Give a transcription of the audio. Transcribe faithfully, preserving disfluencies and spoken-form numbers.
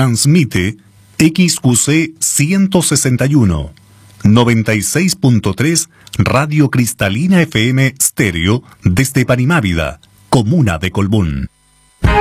Transmite X Q C ciento sesenta y uno, noventa y seis punto tres Radio Cristalina F M Stereo desde Panimávida, comuna de Colbún.